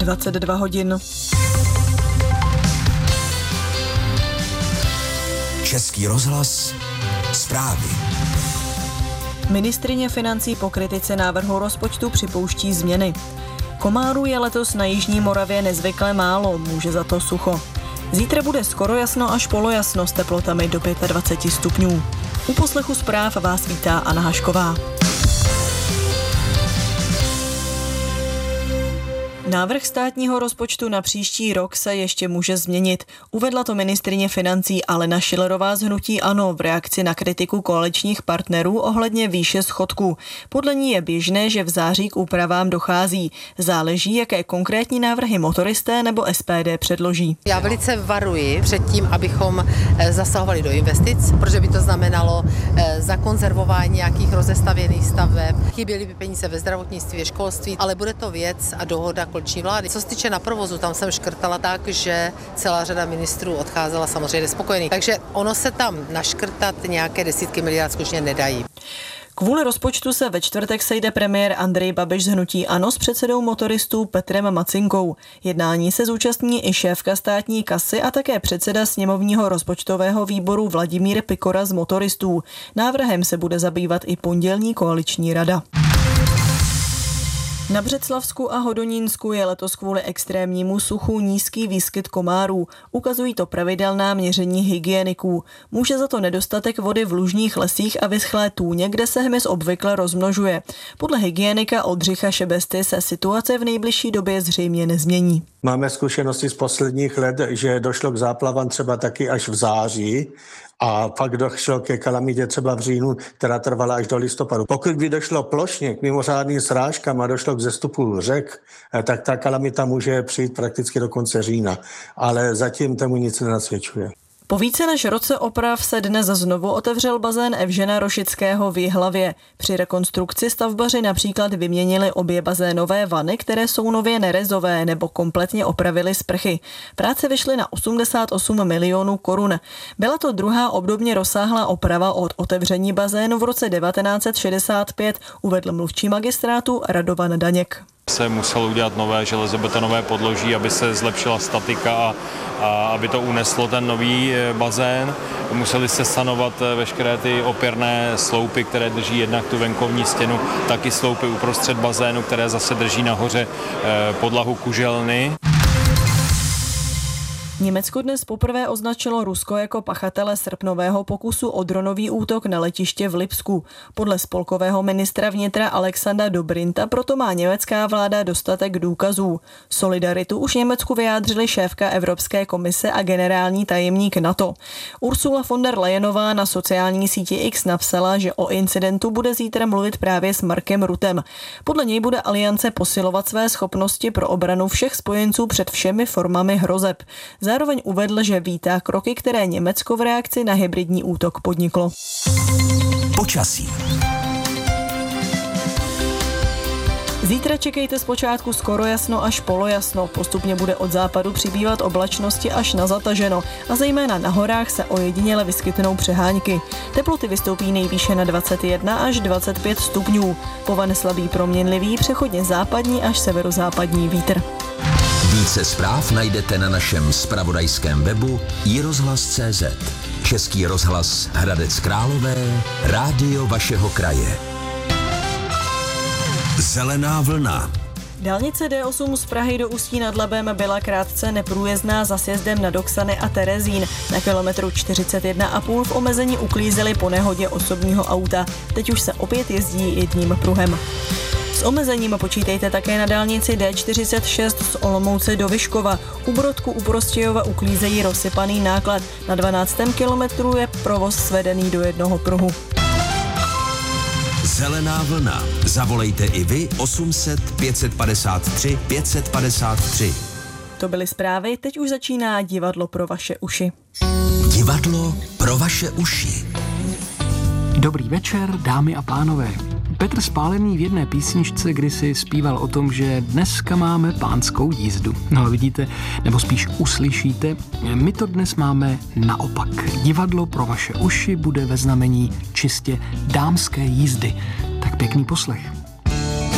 22 hodin. Český rozhlas, zprávy. Ministryně financí po kritice návrhu rozpočtu připouští změny. Komárů je letos na jižní Moravě nezvykle málo, může za to sucho. Zítra bude skoro jasno až polojasno s teplotami do 25 stupňů. U poslechu zpráv vás vítá Anna Hašková. Návrh státního rozpočtu na příští rok se ještě může změnit. Uvedla to ministryně financí Alena Schillerová z hnutí ANO v reakci na kritiku koaličních partnerů ohledně výše schodku. Podle ní je běžné, že v září k úpravám dochází. Záleží, jaké konkrétní návrhy motoristé nebo SPD předloží. Já velice varuji před tím, abychom zasahovali do investic, protože by to znamenalo zakonzervování nějakých rozestavěných staveb. Chyběly by peníze ve zdravotnictví, školství, ale bude to věc a dohoda koaliční vlády. Co se týče na provozu, tam jsem škrtala tak, že celá řada ministrů odcházela samozřejmě nespokojených. Takže ono se tam naškrtat nějaké desítky miliard skutečně nedají. Kvůli rozpočtu se ve čtvrtek sejde premiér Andrej Babiš z hnutí ANO s předsedou motoristů Petrem Macinkou. Jednání se zúčastní i šéfka státní kasy a také předseda sněmovního rozpočtového výboru Vladimír Pikora z motoristů. Návrhem se bude zabývat i pondělní koaliční rada. Na Břeclavsku a Hodonínsku je letos kvůli extrémnímu suchu nízký výskyt komárů. Ukazují to pravidelná měření hygieniků. Může za to nedostatek vody v lužních lesích a vyschlé tůně, kde se hmyz obvykle rozmnožuje. Podle hygienika Oldřicha Šebesty se situace v nejbližší době zřejmě nezmění. Máme zkušenosti z posledních let, že došlo k záplavám třeba taky až v září a pak došlo ke kalamitě třeba v říjnu, která trvala až do listopadu. Pokud by došlo plošně k mimořádným srážkám a došlo k vzestupu řek, tak ta kalamita může přijít prakticky do konce října, ale zatím tomu nic nenasvědčuje. Po více než roce oprav se dnes znovu otevřel bazén Evžena Rošického v Jihlavě. Při rekonstrukci stavbaři například vyměnili obě bazénové vany, které jsou nově nerezové, nebo kompletně opravili sprchy. Práce vyšly na 88 milionů korun. Byla to druhá obdobně rozsáhlá oprava od otevření bazénu v roce 1965, uvedl mluvčí magistrátu Radovan Daněk. Se muselo udělat nové železobetonové podloží, aby se zlepšila statika a aby to uneslo ten nový bazén. Museli se sanovat veškeré ty opěrné sloupy, které drží jednak tu venkovní stěnu, tak i sloupy uprostřed bazénu, které zase drží nahoře podlahu kuželny. Německo dnes poprvé označilo Rusko jako pachatele srpnového pokusu o dronový útok na letiště v Lipsku. Podle spolkového ministra vnitra Alexandra Dobrinta proto má německá vláda dostatek důkazů. Solidaritu už Německu vyjádřili šéfka Evropské komise a generální tajemník NATO. Ursula von der Leyenová na sociální síti X napsala, že o incidentu bude zítra mluvit právě s Markem Ruttem. Podle něj bude aliance posilovat své schopnosti pro obranu všech spojenců před všemi formami hrozeb. Zároveň uvedl, že vítá kroky, které Německo v reakci na hybridní útok podniklo. Počasí. Zítra čekejte zpočátku skoro jasno až polojasno. Postupně bude od západu přibývat oblačnosti až na zataženo a zejména na horách se ojediněle vyskytnou přehánky. Teploty vystoupí nejvýše na 21 až 25 stupňů. Povan slabý proměnlivý, přechodně západní až severozápadní vítr. Více zpráv najdete na našem zpravodajském webu iRozhlas.cz. Český rozhlas Hradec Králové, rádio vašeho kraje. Zelená vlna. Dálnice D8 z Prahy do Ústí nad Labem byla krátce neprůjezdná za sjezdem na Doksany a Terezín. Na kilometru 41,5 v omezení uklízeli po nehodě osobního auta. Teď už se opět jezdí jedním pruhem. S omezením počítejte také na dálnici D46 z Olomouce do Vyškova. U Brodku u Prostějova uklízejí rozsypaný náklad. Na 12. kilometru je provoz svedený do jednoho pruhu. Zelená vlna. Zavolejte i vy 800 553 553. To byly zprávy, teď už začíná divadlo pro vaše uši. Divadlo pro vaše uši. Dobrý večer, dámy a pánové. Petr Spálený v jedné písničce kdysi zpíval o tom, že dneska máme pánskou jízdu. No a vidíte, nebo spíš uslyšíte, my to dnes máme naopak. Divadlo pro vaše uši bude ve znamení čistě dámské jízdy. Tak pěkný poslech.